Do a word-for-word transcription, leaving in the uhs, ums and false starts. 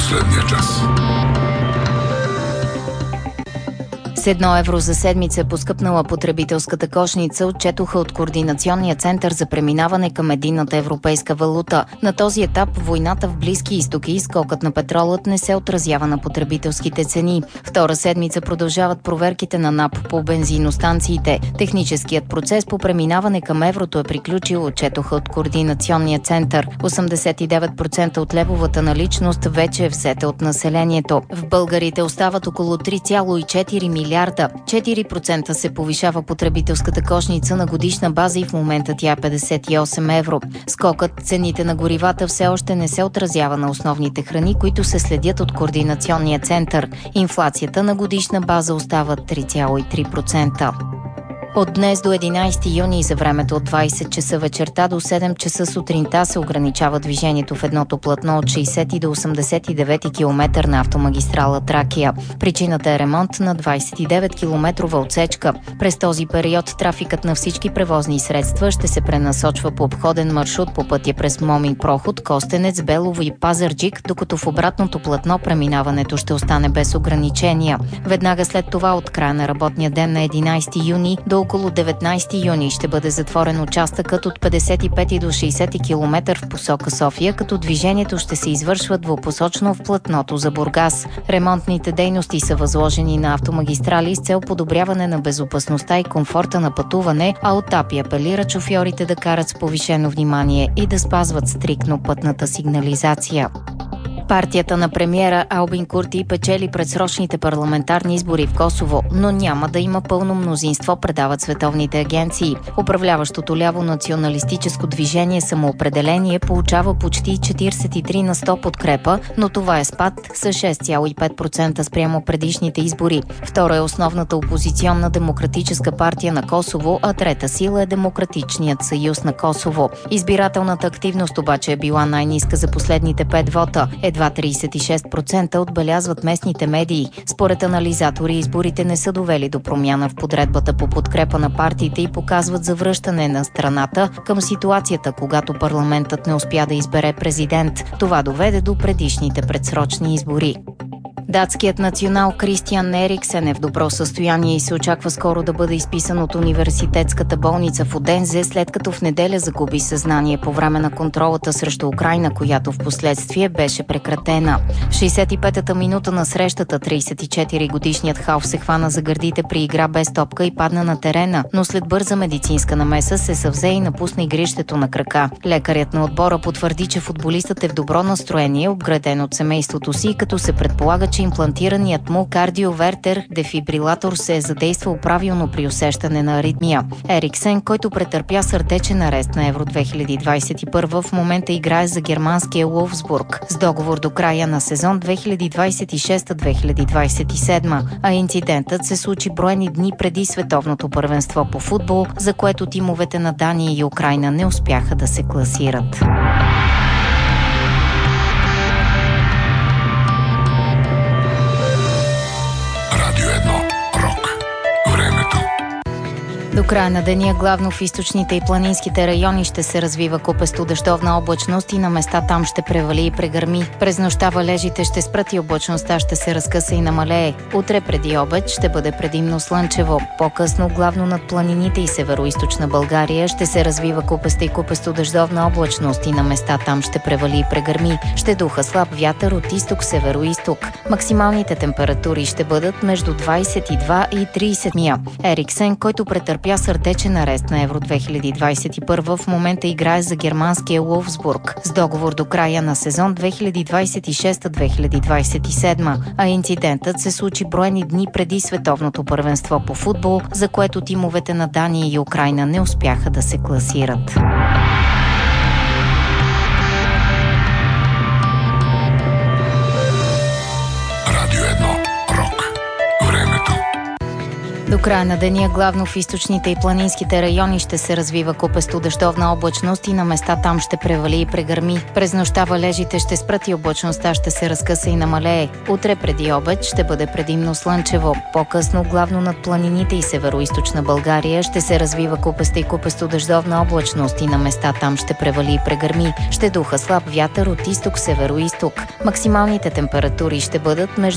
последния час. С едно евро за седмица е поскъпнала потребителската кошница, отчетоха от Координационния център за преминаване към единната европейска валута. На този етап войната в Близки изток и скокът на петролът не се отразява на потребителските цени. Втора седмица продължават проверките на НАП по бензиностанциите. Техническият процес по преминаване към еврото е приключил, отчетоха от Координационния център. осемдесет и девет процента от левовата наличност вече е взета от населението. В българите остават около три цяло и четири милиарда. четири процента се повишава потребителската кошница на годишна база и в момента тя е петдесет и осем евро. Скокът цените на горивата все още не се отразява на основните храни, които се следят от Координационния център. Инфлацията на годишна база остава три цяло и три процента. От днес до единайсети юни за времето от двайсет часа вечерта до седем часа сутринта се ограничава движението в едното платно от шейсети до осемдесет и девети километър на автомагистрала Тракия. Причината е ремонт на двайсет и девет километрова отсечка. През този период трафикът на всички превозни средства ще се пренасочва по обходен маршрут по пътя през Момин проход, Костенец, Белово и Пазарджик, докато в обратното платно преминаването ще остане без ограничения. Веднага след това от края на работния ден на единайсети юни до около деветнайсети юни ще бъде затворен участъкът от петдесет и пети до шейсети километър в посока София, като движението ще се извършва двупосочно в платното за Бургас. Ремонтните дейности са възложени на Автомагистрали с цел подобряване на безопасността и комфорта на пътуване, а от АПИ апелират шофьорите да карат с повишено внимание и да спазват стриктно пътната сигнализация. Партията на премиера Албин Курти печели предсрочните парламентарни избори в Косово, но няма да има пълно мнозинство, предават световните агенции. Управляващото ляво националистическо движение Самоопределение получава почти четирийсет и три на сто подкрепа, но това е спад с шест цяло и пет процента спрямо предишните избори. Втора е основната опозиционна Демократическа партия на Косово, а трета сила е Демократичният съюз на Косово. Избирателната активност обаче е била най-ниска за последните пет вота. Едва трийсет и шест процента отбелязват местните медии. Според анализатори, изборите не са довели до промяна в подредбата по подкрепа на партиите и показват завръщане на страната към ситуацията, когато парламентът не успя да избере президент. Това доведе до предишните предсрочни избори. Датският национал Кристиан Ериксен е в добро състояние и се очаква скоро да бъде изписан от университетската болница в Одензе, след като в неделя загуби съзнание по време на контролата срещу Украйна, която в последствие беше прекратена. В шейсет и петата минута на срещата трийсет и четири годишният халф се хвана за гърдите при игра без топка и падна на терена, но след бърза медицинска намеса се съвзе и напусна игрището на крака. Лекарят на отбора потвърди, че футболистът е в добро настроение, обграден от семейството си, като се предполага, че имплантираният му кардиовертер дефибрилатор се е задействал правилно при усещане на аритмия. Ериксен, който претърпя сърдечен арест на Евро две хиляди двайсет и първа, в момента играе за германския Wolfsburg с договор до края на сезон две хиляди двайсет и шеста - две хиляди двайсет и седма, а инцидентът се случи броени дни преди световното първенство по футбол, за което тимовете на Дания и Украйна не успяха да се класират. До края на деня главно в източните и планинските райони ще се развива купесто дъждовна облачност и на места там ще превали и прегърми. През нощта валежите ще спрат и облачността ще се разкъса и намалее. Утре преди обед ще бъде предимно слънчево. По-късно главно над планините и североизточна България ще се развива купеста и купесто дъждовна облачност и на места там ще превали и прегърми. Ще духа слаб вятър от изток-североизток. Максималните температури ще бъдат между двайсет и два и трийсет мия. Ериксен, който претърпя сърдечен арест на Евро две хиляди двайсет и първа, в момента играе за германския Wolfsburg с договор до края на сезон две хиляди двайсет и шеста - две хиляди двайсет и седма, а инцидентът се случи броени дни преди световното първенство по футбол, за което тимовете на Дания и Украйна не успяха да се класират. До края на деня главно в източните и планинските райони ще се развива купесто дъждовна облачност и на места там ще превали и прегърми. През нощта валежите ще спрат и облачността ще се разкъса и намалее. Утре преди обед ще бъде предимно слънчево. По-късно главно над планините и североизточна България ще се развива купеста и купесто дъждовна облачност и на места там ще превали и прегърми. Ще духа слаб вятър от изток-североизток. Максималните температури ще бъдат между